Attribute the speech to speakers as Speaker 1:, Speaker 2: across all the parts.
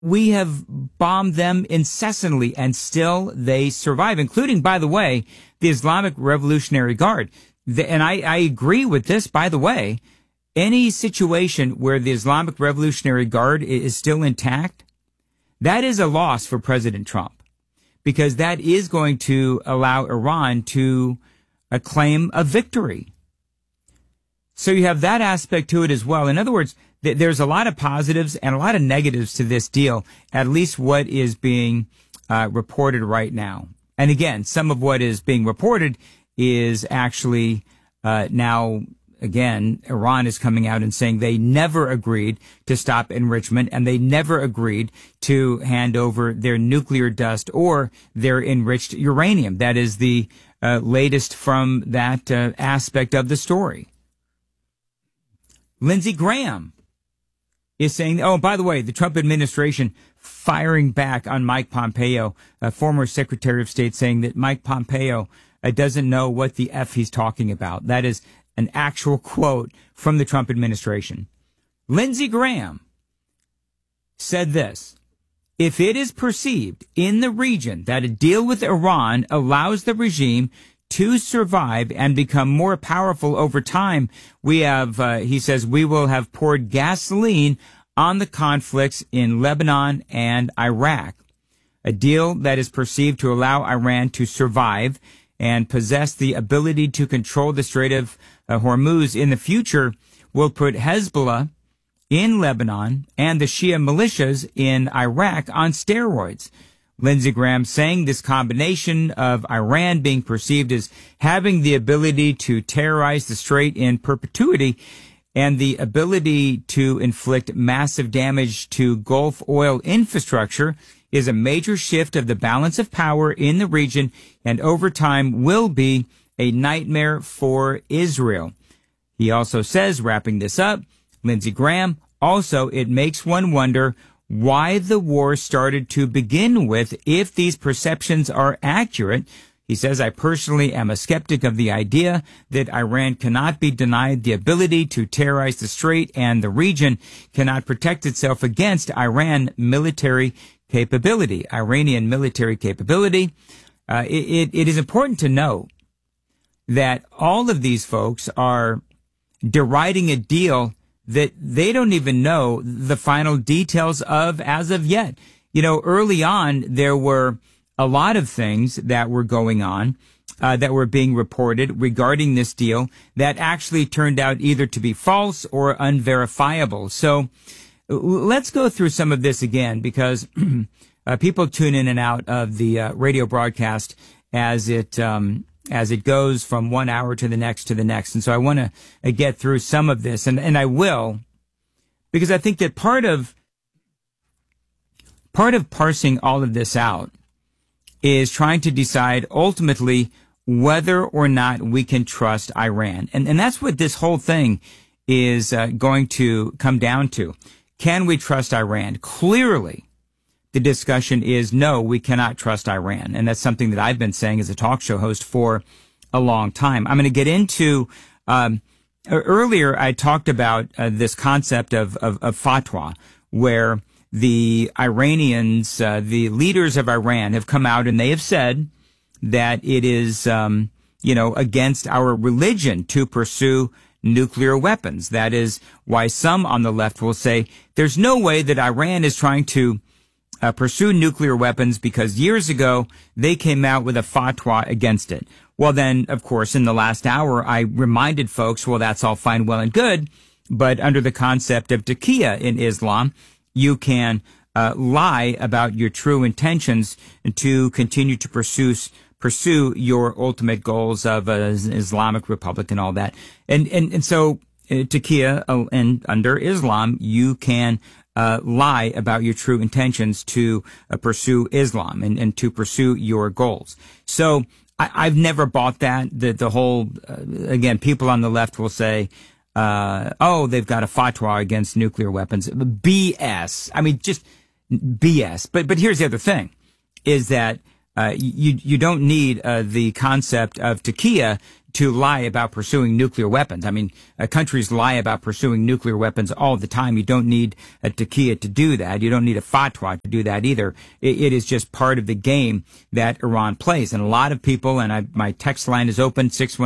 Speaker 1: we have bombed them incessantly, and still they survive, including, by the way, the Islamic Revolutionary Guard. And I agree with this, by the way. Any situation where the Islamic Revolutionary Guard is still intact, that is a loss for President Trump, because that is going to allow Iran to claim a victory. So you have that aspect to it as well. In other words, there's a lot of positives and a lot of negatives to this deal, at least what is being reported right now. And again, some of what is being reported is actually now, again, Iran is coming out and saying they never agreed to stop enrichment, and they never agreed to hand over their nuclear dust or their enriched uranium. That is the latest from that aspect of the story. Lindsey Graham is saying, oh, by the way, the Trump administration firing back on Mike Pompeo, former Secretary of State, saying that Mike Pompeo doesn't know what the F he's talking about. That is an actual quote from the Trump administration. Lindsey Graham said this: if it is perceived in the region that a deal with Iran allows the regime to survive and become more powerful over time, we have, he says, we will have poured gasoline on the conflicts in Lebanon and Iraq. A deal that is perceived to allow Iran to survive and possess the ability to control the Strait of Hormuz in the future will put Hezbollah in Lebanon and the Shia militias in Iraq on steroids. Lindsey Graham saying this combination of Iran being perceived as having the ability to terrorize the Strait in perpetuity and the ability to inflict massive damage to Gulf oil infrastructure is a major shift of the balance of power in the region, and over time will be a nightmare for Israel. He also says, wrapping this up, Lindsey Graham, also, it makes one wonder why the war started to begin with if these perceptions are accurate. He says, I personally am a skeptic of the idea that Iran cannot be denied the ability to terrorize the Strait and the region cannot protect itself against Iranian military capability. It is important to note that all of these folks are deriding a deal that they don't even know the final details of as of yet. You know, early on, there were a lot of things that were going on that were being reported regarding this deal that actually turned out either to be false or unverifiable. So let's go through some of this again, because people tune in and out of the radio broadcast as it goes from 1 hour to the next. And so I want to get through some of this, and I will, because I think that part of parsing all of this out is trying to decide ultimately whether or not we can trust Iran. And that's what this whole thing is going to come down to. Can we trust Iran? Clearly, the discussion is no, we cannot trust Iran. And that's something that I've been saying as a talk show host for a long time. I'm going to get into, earlier I talked about this concept of fatwa, where the Iranians, the leaders of Iran have come out and they have said that it is, against our religion to pursue nuclear weapons. That is why some on the left will say there's no way that Iran is trying to pursue nuclear weapons because years ago they came out with a fatwa against it. Well, then, of course, in the last hour, I reminded folks, well, that's all fine, well, and good, but under the concept of taqiyya in Islam, you can lie about your true intentions to continue to pursue your ultimate goals of an Islamic republic and all that. And so taqiyya, and under Islam, you can lie about your true intentions to pursue Islam and to pursue your goals. So I've never bought that. The whole, again, people on the left will say, they've got a fatwa against nuclear weapons. BS. I mean, just BS. But here's the other thing, is that you don't need the concept of taqiyya to lie about pursuing nuclear weapons. I mean, countries lie about pursuing nuclear weapons all the time. You don't need a taqiyya to do that. You don't need a fatwa to do that either. It is just part of the game that Iran plays. And a lot of people, and my text line is open,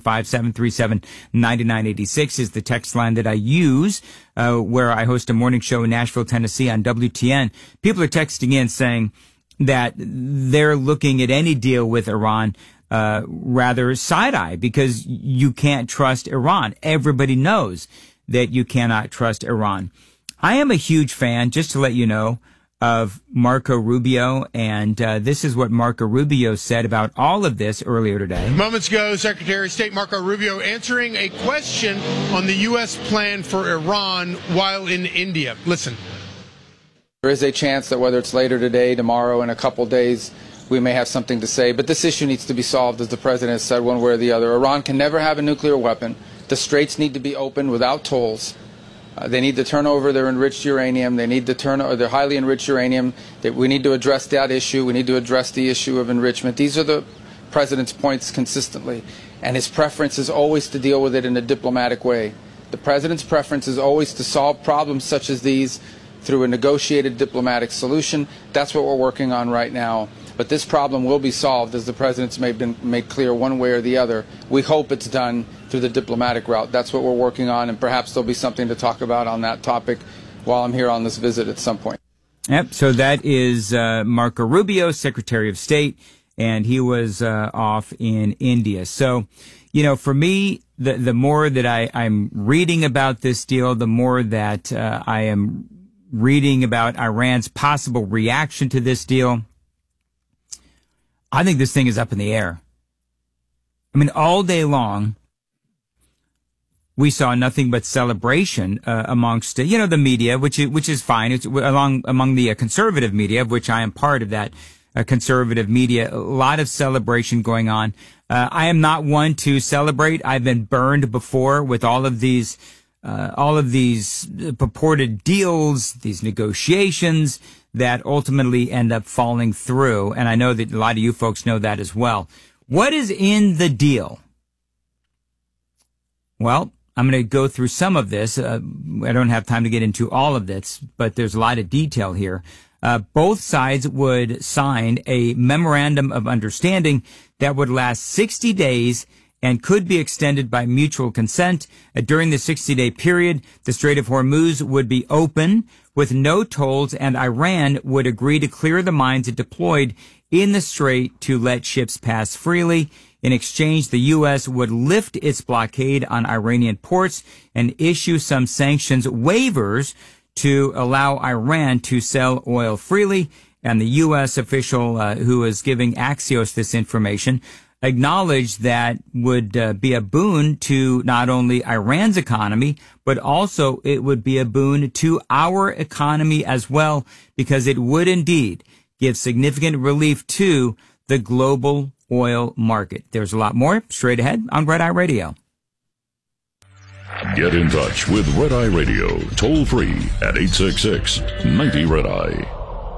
Speaker 1: 615-737-9986 is the text line that I use, where I host a morning show in Nashville, Tennessee on WTN. People are texting in saying that they're looking at any deal with Iran rather side-eye because you can't trust Iran. Everybody knows that you cannot trust Iran. I am a huge fan, just to let you know, of Marco Rubio, and this is what Marco Rubio said about all of this earlier today.
Speaker 2: Moments ago, Secretary of State Marco Rubio answering a question on the U.S. plan for Iran while in India. Listen.
Speaker 3: There is a chance that whether it's later today, tomorrow, in a couple days, we may have something to say, but this issue needs to be solved, as the President has said, one way or the other. Iran can never have a nuclear weapon. The straits need to be opened without tolls. They need to turn over their enriched uranium. They need to turn over their highly enriched uranium. We need to address that issue. We need to address the issue of enrichment. These are the President's points consistently, and his preference is always to deal with it in a diplomatic way. The President's preference is always to solve problems such as these through a negotiated diplomatic solution. That's what we're working on right now. But this problem will be solved, as the President's made clear, one way or the other. We hope it's done through the diplomatic route. That's what we're working on, and perhaps there'll be something to talk about on that topic while I'm here on this visit at some point.
Speaker 1: Yep, so that is Marco Rubio, Secretary of State, and he was off in India. So, you know, for me, the more that I'm reading about this deal, the more that I am reading about Iran's possible reaction to this deal, I think this thing is up in the air. I mean, all day long, we saw nothing but celebration amongst, the media, which is fine. It's among the conservative media, of which I am part of that conservative media. A lot of celebration going on. I am not one to celebrate. I've been burned before with all of these purported deals, these negotiations that ultimately end up falling through. And I know that a lot of you folks know that as well. What is in the deal? Well, I'm going to go through some of this. I don't have time to get into all of this, but there's a lot of detail here. Both sides would sign a memorandum of understanding that would last 60 days and could be extended by mutual consent. During the 60-day period, the Strait of Hormuz would be open with no tolls, and Iran would agree to clear the mines it deployed in the strait to let ships pass freely. In exchange, the U.S. would lift its blockade on Iranian ports and issue some sanctions waivers to allow Iran to sell oil freely. And the U.S. official who is giving Axios this information acknowledged that would be a boon to not only Iran's economy, but also it would be a boon to our economy as well, because it would indeed give significant relief to the global oil market. There's a lot more straight ahead on Red Eye Radio.
Speaker 4: Get in touch with Red Eye Radio, toll free at 866-90-RED-EYE.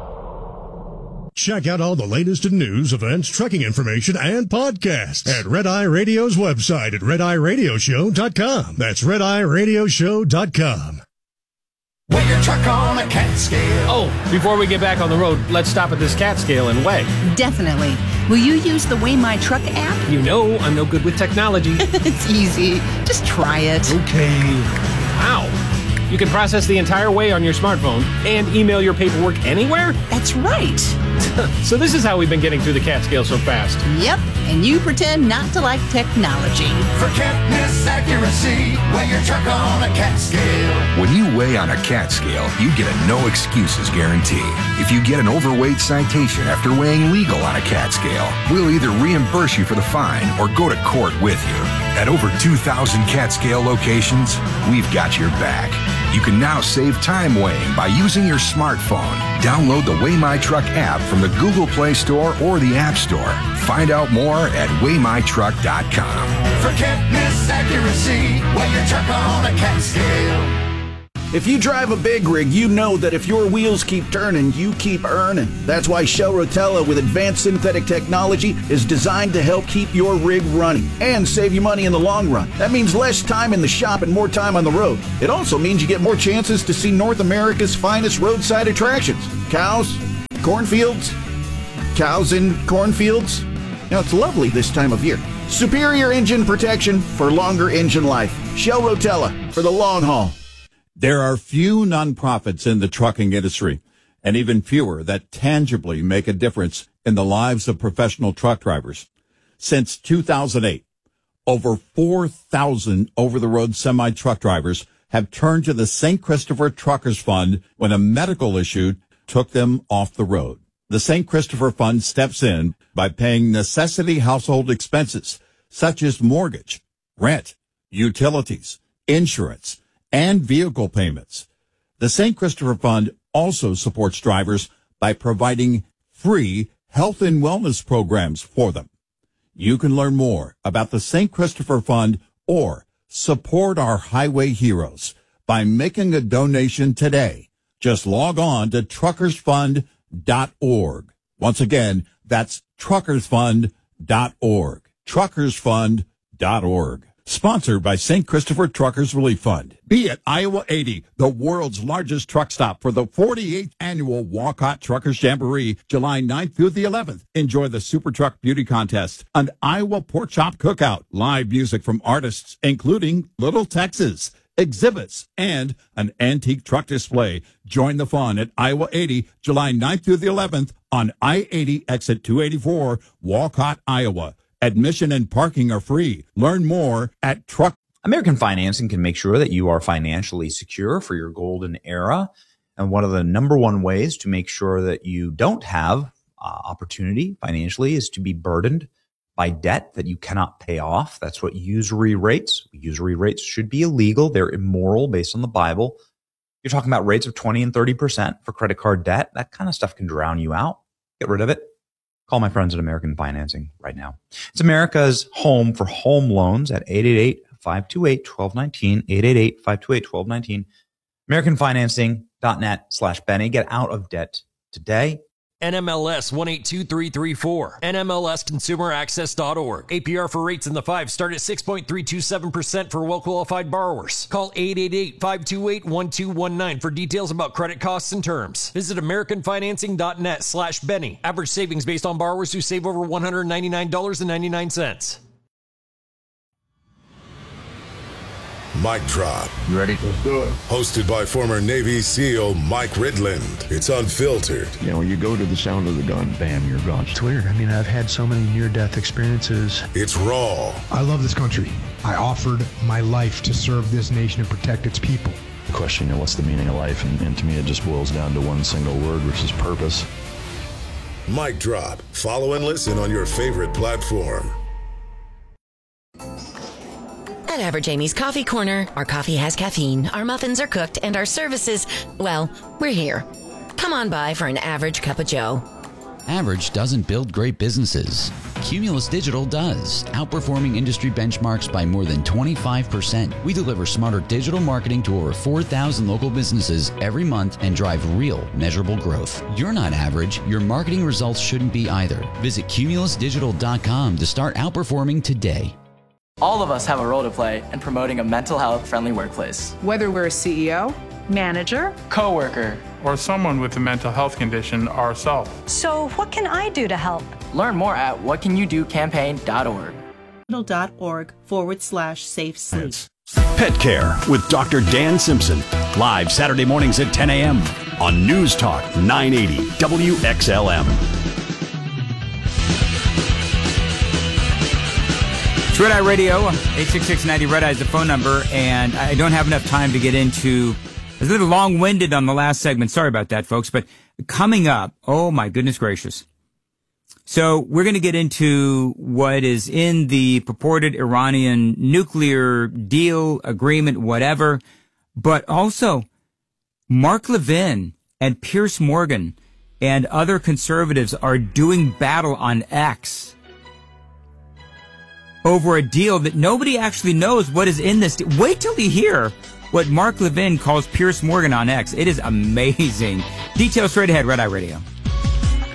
Speaker 5: Check out all the latest in news, events, trucking information, and podcasts at Red Eye Radio's website at RedEyeRadioshow.com. That's RedEyeRadioshow.com.
Speaker 6: Weigh your truck on a cat scale.
Speaker 7: Oh, before we get back on the road, let's stop at this cat scale and weigh.
Speaker 8: Definitely. Will you use the Weigh My Truck app?
Speaker 7: You know I'm no good with technology.
Speaker 8: It's easy. Just try it.
Speaker 7: Okay. Wow. You can process the entire weigh on your smartphone and email your paperwork anywhere?
Speaker 8: That's right.
Speaker 7: So this is how we've been getting through the cat scale so fast.
Speaker 8: Yep, and you pretend not to like technology.
Speaker 6: For can't-miss accuracy, weigh your truck on a cat scale.
Speaker 9: When you weigh on a cat scale, you get a no excuses guarantee. If you get an overweight citation after weighing legal on a cat scale, we'll either reimburse you for the fine or go to court with you. At over 2,000 cat scale locations, we've got your back. You can now save time weighing by using your smartphone. Download the Weigh My Truck app from the Google Play Store or the App Store. Find out more at WeighMyTruck.com.
Speaker 6: For can't-miss accuracy, weigh your truck on a cat scale.
Speaker 10: If you drive a big rig, you know that if your wheels keep turning, you keep earning. That's why Shell Rotella with advanced synthetic technology is designed to help keep your rig running and save you money in the long run. That means less time in the shop and more time on the road. It also means you get more chances to see North America's finest roadside attractions. Cows, cornfields, cows in cornfields. Now, it's lovely this time of year. Superior engine protection for longer engine life. Shell Rotella for the long haul.
Speaker 11: There are few nonprofits in the trucking industry, and even fewer that tangibly make a difference in the lives of professional truck drivers. Since 2008, over 4,000 over-the-road semi-truck drivers have turned to the St. Christopher Truckers Fund when a medical issue took them off the road. The St. Christopher Fund steps in by paying necessity household expenses such as mortgage, rent, utilities, insurance, and vehicle payments. The St. Christopher Fund also supports drivers by providing free health and wellness programs for them. You can learn more about the St. Christopher Fund or support our highway heroes by making a donation today. Just log on to truckersfund.org. Once again, that's truckersfund.org. Truckersfund.org. Sponsored by St. Christopher Truckers Relief Fund. Be at Iowa 80, the world's largest truck stop for the 48th annual Walcott Truckers Jamboree, July 9th through the 11th. Enjoy the Super Truck Beauty Contest, an Iowa Pork Chop Cookout, live music from artists, including Little Texas, exhibits, and an antique truck display. Join the fun at Iowa 80, July 9th through the 11th on I-80 exit 284, Walcott, Iowa. Admission and parking are free. Learn more at Truck.
Speaker 12: American Financing can make sure that you are financially secure for your golden era. And one of the number one ways to make sure that you don't have opportunity financially is to be burdened by debt that you cannot pay off. That's what usury rates. Usury rates should be illegal. They're immoral based on the Bible. You're talking about rates of 20 and 30% for credit card debt. That kind of stuff can drown you out. Get rid of it. Call my friends at American Financing right now. It's America's home for home loans at 888-528-1219, 888-528-1219, AmericanFinancing.net/Benny. Get out of debt today.
Speaker 13: NMLS 182334, NMLSConsumerAccess.org. APR for rates in the 5 start at 6.327% for well-qualified borrowers. Call 888-528-1219 for details about credit costs and terms. Visit AmericanFinancing.net/Benny. Average savings based on borrowers who save over $199.99.
Speaker 4: Mic Drop.
Speaker 14: You ready? Let's do it.
Speaker 4: Hosted by former Navy SEAL Mike Ridland. It's unfiltered.
Speaker 14: You know, when you go to the sound of the gun, bam, you're gone.
Speaker 15: It's weird. I mean, I've had so many near-death experiences.
Speaker 4: It's raw.
Speaker 16: I love this country. I offered my life to serve this nation and protect its people.
Speaker 17: The question, you know, what's the meaning of life? And to me, it just boils down to one single word, which is purpose.
Speaker 4: Mic Drop. Follow and listen on your favorite platform.
Speaker 18: At Average Amy's Coffee Corner, our coffee has caffeine, our muffins are cooked, and our services, well, we're here. Come on by for an average cup of joe.
Speaker 19: Average doesn't build great businesses. Cumulus Digital does, outperforming industry benchmarks by more than 25%. We deliver smarter digital marketing to over 4,000 local businesses every month and drive real, measurable growth. You're not average. Your marketing results shouldn't be either. Visit cumulusdigital.com to start outperforming today.
Speaker 20: All of us have a role to play in promoting a mental health friendly workplace.
Speaker 21: Whether we're a CEO, manager,
Speaker 20: coworker,
Speaker 22: or someone with a mental health condition ourselves.
Speaker 23: So what can I do to help?
Speaker 20: Learn more at whatcanyoudocampaign.org.
Speaker 24: .org/safe sleep.
Speaker 25: Pet Care with Dr. Dan Simpson. Live Saturday mornings at 10 a.m. on News Talk 980 WXLM.
Speaker 1: It's Red Eye Radio, 866-90 Red Eye is the phone number, and I don't have enough time to get into. I was a little long-winded on the last segment. Sorry about that, folks. But coming up, oh my goodness gracious. So we're going to get into what is in the purported Iranian nuclear deal, agreement, whatever. But also, Mark Levin and Piers Morgan and other conservatives are doing battle on X over a deal that nobody actually knows what is in this deal. Wait till you hear what Mark Levin calls Pierce Morgan on X. It is amazing. Details straight ahead, Red Eye Radio.